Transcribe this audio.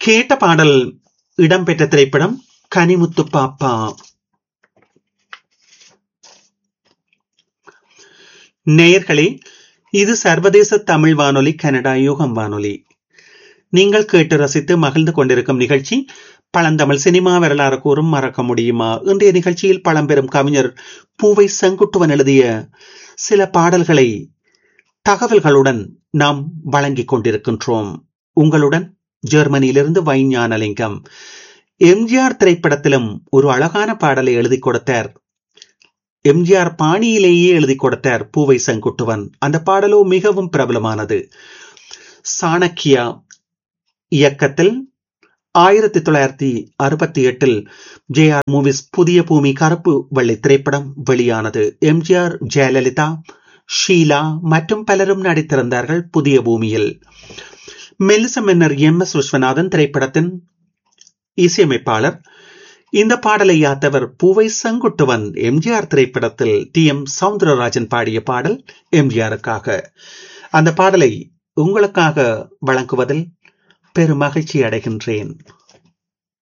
கேட்ட பாடல் இடம்பெற்ற திரைப்படம் கனிமுத்து பாப்பா. நேயர்களே, இது சர்வதேச தமிழ் வானொலி, கனடா யூகம் வானொலி. நீங்கள் கேட்டு ரசித்து மகிழ்ந்து கொண்டிருக்கும் நிகழ்ச்சி பழந்தமிழ் சினிமா வரலாறு கூறும் மறக்க முடியுமா. இன்றைய நிகழ்ச்சியில் பழம்பெரும் கவிஞர் பூவை செங்குட்டுவன் எழுதிய சில பாடல்களை தகவல்களுடன் நாம் வழங்கிக் கொண்டிருக்கின்றோம். உங்களுடன் ஜெர்மனியிலிருந்து வைஞானலிங்கம். எம்ஜிஆர் திரைப்படத்திலும் ஒரு அழகான பாடலை எழுதி கொடுத்தார். எம்ஜிஆர் பாணியிலேயே எழுதி கொடுத்தார் பூவை செங்குட்டுவன். அந்த பாடலோ மிகவும் பிரபலமானது. சாணக்கியா இயக்கத்தில் 1968 ஜே.ஆர். மூவிஸ் புதிய பூமி கருப்பு வெள்ளை திரைப்படம் வெளியானது. எம்ஜிஆர், ஜெயலலிதா, ஷீலா மற்றும் பலரும் நடித்திருந்தார்கள் புதிய பூமியில். மெல்லிச மன்னர் எம்.எஸ். விஸ்வநாதன் திரைப்படத்தின் இசையமைப்பாளர். இந்த பாடலை யாத்தவர் பூவை செங்குட்டுவன். எம்ஜிஆர் திரைப்படத்தில் டி.எம். சௌந்தரராஜன் பாடிய பாடல் எம்ஜிஆருக்காக. அந்த பாடலை உங்களுக்காக வழங்குவதில் பெரும் மகிழ்ச்சி அடைகின்றேன்.